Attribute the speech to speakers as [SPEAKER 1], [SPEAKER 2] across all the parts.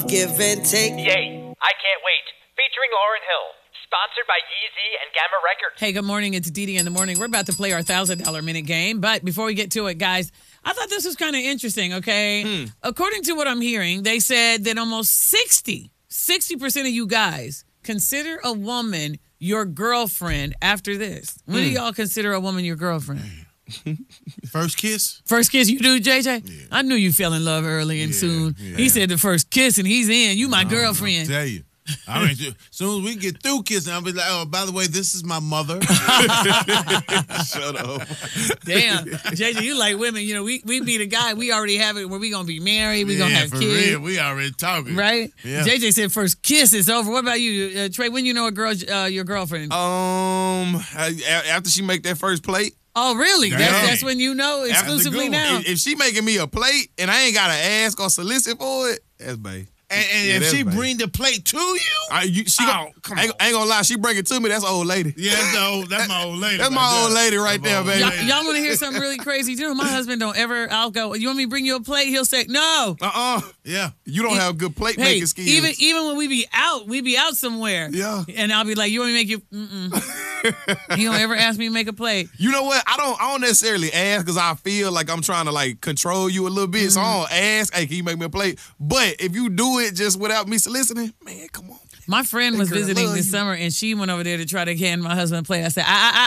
[SPEAKER 1] give and take.
[SPEAKER 2] Yay, I can't wait. Featuring Lauryn Hill. Sponsored by Yeezy and Gamma Records.
[SPEAKER 3] Hey, good morning. It's Dee Dee in the morning. We're about to play our $1,000 minute game. But before we get to it, guys, I thought this was kind of interesting, okay? According to what I'm hearing, they said that almost 60% of you guys consider a woman your girlfriend after this. When do y'all consider a woman your girlfriend?
[SPEAKER 4] First kiss?
[SPEAKER 3] First kiss, you do, JJ?
[SPEAKER 4] Yeah.
[SPEAKER 3] I knew you fell in love early and soon.
[SPEAKER 4] Yeah.
[SPEAKER 3] He said the first kiss and he's in. You my
[SPEAKER 4] I
[SPEAKER 3] girlfriend.
[SPEAKER 4] tell you. I mean, as soon as we get through kissing, I'll be like, oh, by the way, this is my mother. Shut up.
[SPEAKER 3] Damn. JJ, you like women. You know, we meet a guy, we already have it where we going to be married, we going to have
[SPEAKER 4] for
[SPEAKER 3] kids.
[SPEAKER 4] real. We already talking.
[SPEAKER 3] Right?
[SPEAKER 4] Yeah.
[SPEAKER 3] JJ said first kiss is over. What about you, Trey? When you know a girl's your girlfriend?
[SPEAKER 5] After she make that first plate.
[SPEAKER 3] Oh, really?
[SPEAKER 4] Damn.
[SPEAKER 3] That's when you know
[SPEAKER 4] After
[SPEAKER 3] exclusively
[SPEAKER 4] the
[SPEAKER 3] now?
[SPEAKER 5] If she making me a plate and I ain't got to ask or solicit for it, that's bae.
[SPEAKER 4] And if
[SPEAKER 5] that's
[SPEAKER 4] she
[SPEAKER 5] bae.
[SPEAKER 4] bring the plate to you?
[SPEAKER 5] Come on. Ain't gonna lie, she bring it to me. That's an old lady.
[SPEAKER 4] Yeah, that's my old lady.
[SPEAKER 5] That's my old lady right there, baby.
[SPEAKER 3] Y'all want to hear something really crazy? You know, my husband don't ever, I'll go, you want me to bring you a plate? He'll say, no.
[SPEAKER 4] Yeah.
[SPEAKER 5] You don't have good plate
[SPEAKER 3] Hey,
[SPEAKER 5] making skills.
[SPEAKER 3] even when we be out somewhere.
[SPEAKER 5] Yeah.
[SPEAKER 3] And I'll be like, you want me to make you, He don't ever ask me to make a plate.
[SPEAKER 5] You know what? I don't necessarily ask because I feel like I'm trying to like control you a little bit. So I don't ask, hey, can you make me a plate? But if you do it just without me soliciting, man, come on.
[SPEAKER 3] My friend was
[SPEAKER 5] girl
[SPEAKER 3] visiting
[SPEAKER 5] love
[SPEAKER 3] this
[SPEAKER 5] you.
[SPEAKER 3] summer, and she went over there to try to hand my husband a plate. I said,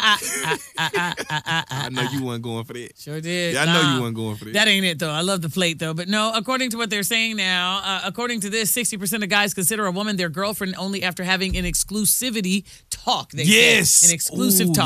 [SPEAKER 5] I know you weren't going for that.
[SPEAKER 3] Sure did.
[SPEAKER 5] Yeah, I know you weren't going for that.
[SPEAKER 3] That ain't it, though. I love the plate, though. But no, according to what they're saying now, according to this, 60% of guys consider a woman their girlfriend only after having an exclusivity talk. They say. An exclusive
[SPEAKER 5] Ooh,
[SPEAKER 3] talk.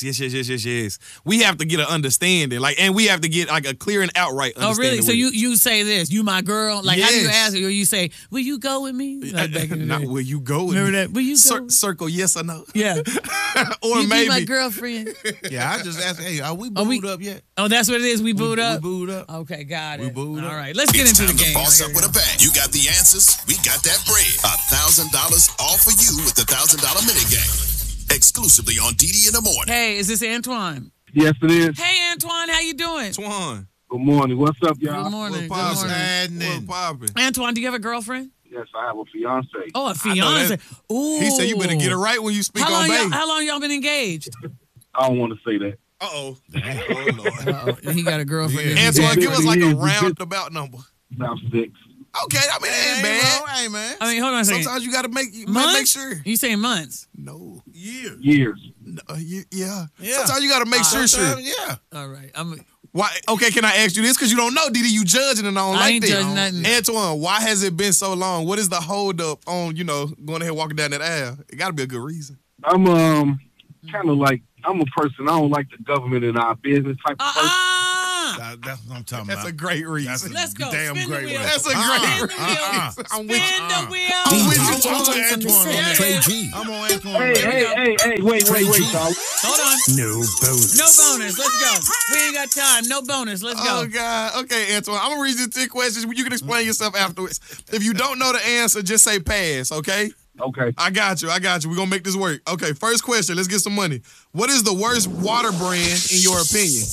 [SPEAKER 5] Yes. We have to get an understanding, and we have to get like a clear and outright
[SPEAKER 3] Oh,
[SPEAKER 5] understanding.
[SPEAKER 3] really? So you say this, you my girl? Like, how do you
[SPEAKER 5] Yes.
[SPEAKER 3] ask her? Or you say, will you go with me? Like back in the
[SPEAKER 5] Not
[SPEAKER 3] day.
[SPEAKER 5] will you go with
[SPEAKER 3] Remember
[SPEAKER 5] me?
[SPEAKER 3] that? Will you go?
[SPEAKER 5] Circle yes or no.
[SPEAKER 3] Yeah.
[SPEAKER 5] Or
[SPEAKER 3] You
[SPEAKER 5] maybe
[SPEAKER 3] be my girlfriend.
[SPEAKER 4] Yeah, I just asked, hey, are we booed up yet?
[SPEAKER 3] Oh, that's what it is? We booed up?
[SPEAKER 4] We booed up.
[SPEAKER 3] Okay, got it.
[SPEAKER 4] We booed
[SPEAKER 3] All
[SPEAKER 4] up.
[SPEAKER 3] right, let's get
[SPEAKER 6] It's
[SPEAKER 3] into
[SPEAKER 6] time
[SPEAKER 3] the game.
[SPEAKER 6] to boss up with a bang. You got the answers. We got that bread. $1,000 all for you with the $1,000 minute game. Exclusively on DD in the morning.
[SPEAKER 3] Hey, is this Antoine?
[SPEAKER 7] Yes, it is.
[SPEAKER 3] Hey, Antoine, how you doing?
[SPEAKER 5] Twan.
[SPEAKER 7] Good morning. What's up, y'all?
[SPEAKER 3] Good morning.
[SPEAKER 5] What's
[SPEAKER 3] Good morning.
[SPEAKER 5] What's poppin'?
[SPEAKER 3] Antoine, do you have a girlfriend?
[SPEAKER 7] Yes, I have a fiance.
[SPEAKER 3] Oh, a
[SPEAKER 5] I know
[SPEAKER 3] fiance.
[SPEAKER 5] that.
[SPEAKER 3] Ooh.
[SPEAKER 5] He said you better get it right when you speak
[SPEAKER 3] How
[SPEAKER 5] on bae.
[SPEAKER 3] long y'all been engaged?
[SPEAKER 7] I don't want to say that.
[SPEAKER 5] Uh-oh. Oh, Lord.
[SPEAKER 3] He got a girlfriend.
[SPEAKER 4] Yeah.
[SPEAKER 5] Antoine, give us like a
[SPEAKER 7] Yeah.
[SPEAKER 5] roundabout number.
[SPEAKER 7] About 6.
[SPEAKER 5] Okay, I mean, it ain't bad.
[SPEAKER 4] Hey, man.
[SPEAKER 3] I mean, hold on a second.
[SPEAKER 5] Sometimes you got to make
[SPEAKER 3] Months?
[SPEAKER 5] sure.
[SPEAKER 3] You saying months?
[SPEAKER 5] No.
[SPEAKER 4] Years.
[SPEAKER 7] Years.
[SPEAKER 5] Yeah.
[SPEAKER 4] Yeah.
[SPEAKER 5] Sometimes you got to make sure.
[SPEAKER 4] Yeah.
[SPEAKER 3] All right.
[SPEAKER 5] Why? Okay, can I ask you this? Because you don't know, Didi, you judging and I don't
[SPEAKER 3] I
[SPEAKER 5] like
[SPEAKER 3] ain't
[SPEAKER 5] that.
[SPEAKER 3] judging nothing.
[SPEAKER 5] Antoine, why has it been so long? What is the hold up on, going ahead walking down that aisle? It got to be a good reason.
[SPEAKER 7] I'm kind of like, I'm a person, I don't like the government in our business type of person.
[SPEAKER 4] That's what I'm talking
[SPEAKER 5] That's
[SPEAKER 4] about.
[SPEAKER 5] a great reason.
[SPEAKER 4] That's a
[SPEAKER 3] Let's go.
[SPEAKER 4] damn
[SPEAKER 3] Spin the
[SPEAKER 4] great
[SPEAKER 3] wheel.
[SPEAKER 4] reason.
[SPEAKER 5] That's a great
[SPEAKER 3] Spin the
[SPEAKER 5] reason.
[SPEAKER 3] wheel.
[SPEAKER 5] I'm with you.
[SPEAKER 3] Spin the wheel.
[SPEAKER 5] I'm with you.
[SPEAKER 4] I'm on Antoine on that.
[SPEAKER 3] Trey
[SPEAKER 4] G. I'm on Antoine.
[SPEAKER 7] Hey, wait, y'all.
[SPEAKER 3] Hold on.
[SPEAKER 6] No bonus.
[SPEAKER 3] No bonus. Let's go. We ain't got time. No bonus. Let's
[SPEAKER 5] Oh,
[SPEAKER 3] go.
[SPEAKER 5] God. Okay, Antoine. I'm going to read you 10 questions. You can explain yourself afterwards. If you don't know the answer, just say pass, okay?
[SPEAKER 7] Okay.
[SPEAKER 5] I got you. We're going to make this work. Okay, first question. Let's get some money. What is the worst water brand in your opinion?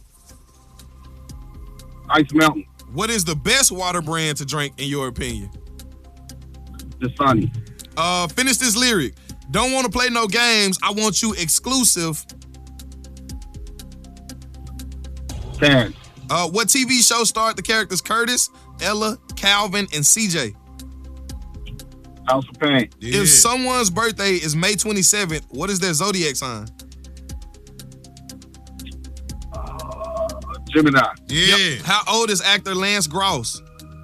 [SPEAKER 7] Ice Mountain.
[SPEAKER 5] What is the best water brand to drink in your opinion?
[SPEAKER 7] Dasani.
[SPEAKER 5] Finish this lyric. Don't want to play no games. I want you exclusive.
[SPEAKER 7] Cash.
[SPEAKER 5] What TV show starred the characters Curtis, Ella, Calvin, and CJ?
[SPEAKER 7] House of Pain.
[SPEAKER 4] Yeah.
[SPEAKER 5] If someone's birthday is May 27th, what is their zodiac sign?
[SPEAKER 7] Gemini.
[SPEAKER 4] Yeah.
[SPEAKER 5] Yep. How old is actor Lance Gross?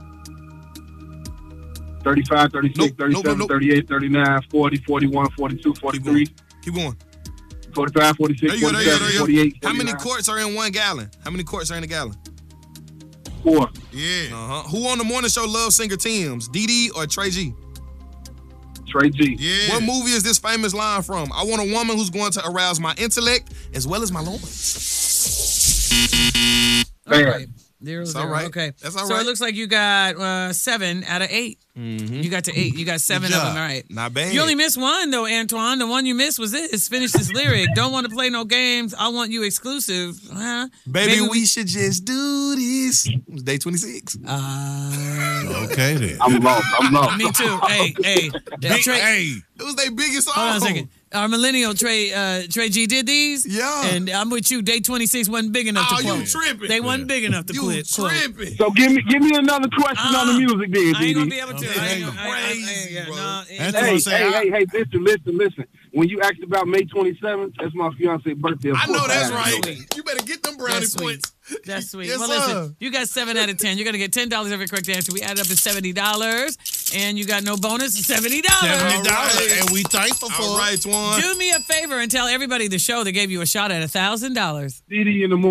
[SPEAKER 7] 35, 36,
[SPEAKER 5] Nope,
[SPEAKER 7] 37,
[SPEAKER 5] nope.
[SPEAKER 7] 38, 39, 40, 41, 42, 43,
[SPEAKER 5] Keep going.
[SPEAKER 7] 45, 46,
[SPEAKER 5] There you go, there you go,
[SPEAKER 7] 47,
[SPEAKER 5] there you go.
[SPEAKER 7] 48,
[SPEAKER 5] How many
[SPEAKER 7] 49,
[SPEAKER 5] quarts are in 1 gallon? How many quarts are in a gallon?
[SPEAKER 7] 4.
[SPEAKER 4] Yeah.
[SPEAKER 5] Who on the morning show loves singer Tim's? Dee or Trey G?
[SPEAKER 7] Trey G.
[SPEAKER 4] Yeah.
[SPEAKER 5] What movie is this famous line from? I want a woman who's going to arouse my intellect as well as my loins.
[SPEAKER 3] All right. 0,
[SPEAKER 5] That's
[SPEAKER 3] 0.
[SPEAKER 5] all right.
[SPEAKER 3] Okay.
[SPEAKER 5] That's all
[SPEAKER 3] so
[SPEAKER 5] right.
[SPEAKER 3] it looks like you got 7 out of 8. You got to 8. You got 7 of
[SPEAKER 4] job.
[SPEAKER 3] them. All right.
[SPEAKER 5] Not bad.
[SPEAKER 3] You only missed one, though, Antoine. The one you missed was this. Finish this lyric. Don't want to play no games. I want you exclusive. Huh?
[SPEAKER 5] Baby, we should just do this. It was day 26.
[SPEAKER 4] Okay, then.
[SPEAKER 7] I'm lost.
[SPEAKER 3] Me too. Hey. Trey,
[SPEAKER 4] Hey,
[SPEAKER 5] It was their biggest song.
[SPEAKER 3] hold on a second. Our millennial Trey G did these.
[SPEAKER 5] Yeah.
[SPEAKER 3] And I'm with you. Day 26 wasn't big enough
[SPEAKER 5] Oh,
[SPEAKER 3] to
[SPEAKER 5] you
[SPEAKER 3] quote.
[SPEAKER 5] tripping.
[SPEAKER 3] They wasn't big enough to
[SPEAKER 5] You
[SPEAKER 3] quit. quote.
[SPEAKER 5] tripping.
[SPEAKER 7] So give me another question on the music, then,
[SPEAKER 3] I ain't gonna
[SPEAKER 7] DD.
[SPEAKER 3] be able to.
[SPEAKER 4] Okay.
[SPEAKER 3] I ain't
[SPEAKER 5] Crazy,
[SPEAKER 3] yeah,
[SPEAKER 5] bro.
[SPEAKER 3] no,
[SPEAKER 4] That's
[SPEAKER 7] Hey,
[SPEAKER 4] what I'm saying.
[SPEAKER 7] listen. When you asked about May 27th, that's my fiance's birthday. Of
[SPEAKER 5] I know
[SPEAKER 7] course
[SPEAKER 5] that's
[SPEAKER 7] have to
[SPEAKER 5] right.
[SPEAKER 7] know.
[SPEAKER 5] You better get them brownie
[SPEAKER 3] That's sweet.
[SPEAKER 5] points.
[SPEAKER 3] That's sweet.
[SPEAKER 5] Yes,
[SPEAKER 3] well,
[SPEAKER 5] sir.
[SPEAKER 3] listen, you got 7 out of 10. You're going to get $10 every correct answer. We added up to $70, and you got no bonus, $70.
[SPEAKER 4] $70,
[SPEAKER 5] right.
[SPEAKER 4] and we thankful for
[SPEAKER 5] All
[SPEAKER 4] it.
[SPEAKER 5] right, Twan.
[SPEAKER 3] Do me a favor and tell everybody the show that gave you a shot at $1,000.
[SPEAKER 7] DD in the morning.